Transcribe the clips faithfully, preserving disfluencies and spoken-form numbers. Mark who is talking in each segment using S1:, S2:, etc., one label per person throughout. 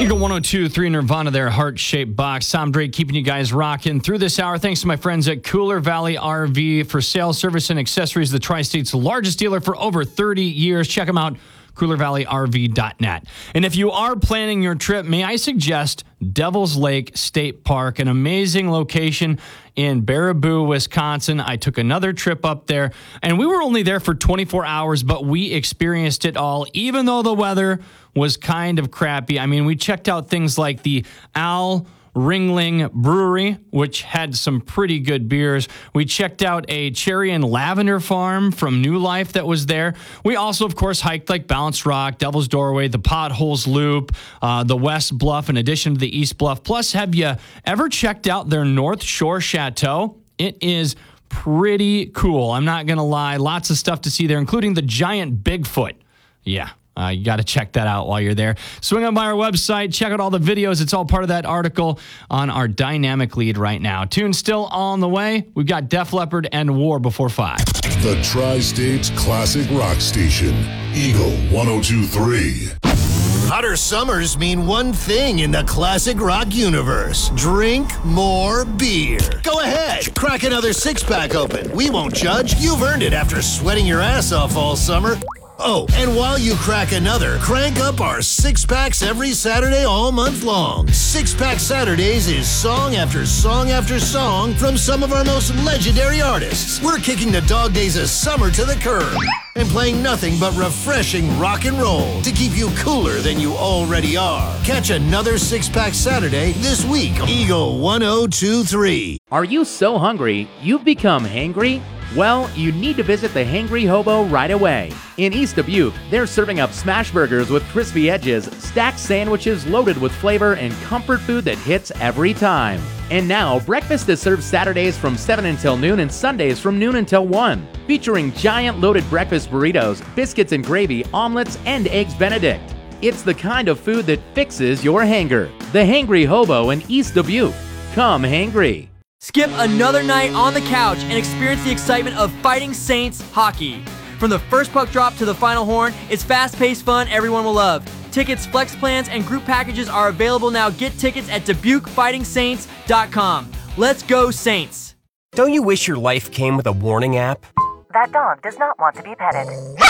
S1: Eagle one oh two point three Nirvana there, heart-shaped box. Tom Drake keeping you guys rocking through this hour. Thanks to my friends at Cooler Valley R V for sales, service, and accessories. The Tri-State's largest dealer for over thirty years. Check them out, cooler valley r v dot net. And if you are planning your trip, may I suggest Devil's Lake State Park, an amazing location in Baraboo, Wisconsin. I took another trip up there, and we were only there for twenty-four hours, but we experienced it all, even though the weather was kind of crappy. I mean, we checked out things like the Al Ringling Brewery, which had some pretty good beers. We checked out a cherry and lavender farm from New Life that was there. We also, of course, hiked like Balanced Rock, Devil's Doorway, the Potholes Loop, uh, the West Bluff, in addition to the East Bluff. Plus, have you ever checked out their North Shore Chateau? It is pretty cool. I'm not going to lie. Lots of stuff to see there, including the giant Bigfoot. Yeah. Uh, you got to check that out while you're there. Swing on by our website. Check out all the videos. It's all part of that article on our dynamic lead right now. Tune still on the way. We've got Def Leppard and War before five.
S2: The Tri-State's classic rock station, Eagle one oh two point three.
S3: Hotter summers mean one thing in the classic rock universe. Drink more beer. Go ahead, crack another six-pack open. We won't judge. You've earned it after sweating your ass off all summer. Oh, and while you crack another, crank up our six-packs every Saturday all month long. Six-Pack Saturdays is song after song after song from some of our most legendary artists. We're kicking the dog days of summer to the curb and playing nothing but refreshing rock and roll to keep you cooler than you already are. Catch another Six-Pack Saturday this week on Eagle one oh two point three.
S4: Are you so hungry you've become hangry? Well, you need to visit the Hangry Hobo right away. In East Dubuque, they're serving up smash burgers with crispy edges, stacked sandwiches loaded with flavor, and comfort food that hits every time. And now, breakfast is served Saturdays from seven until noon and Sundays from noon until one, featuring giant loaded breakfast burritos, biscuits and gravy, omelets, and eggs Benedict. It's the kind of food that fixes your hanger. The Hangry Hobo in East Dubuque. Come hangry.
S5: Skip another night on the couch and experience the excitement of Fighting Saints hockey. From the first puck drop to the final horn, it's fast-paced fun everyone will love. Tickets, flex plans, and group packages are available now. Get tickets at Dubuque Fighting Saints dot com. Let's go, Saints!
S6: Don't you wish your life came with a warning app?
S7: That dog does not want to be petted.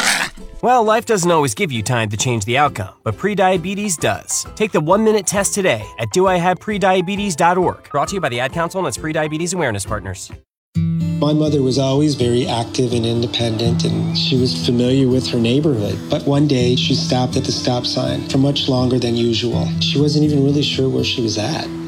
S6: Well, life doesn't always give you time to change the outcome, but prediabetes does. Take the one-minute test today at do I have prediabetes dot org. Brought to you by the Ad Council and its Prediabetes Awareness Partners.
S8: My mother was always very active and independent, and she was familiar with her neighborhood. But one day, she stopped at the stop sign for much longer than usual. She wasn't even really sure where she was at.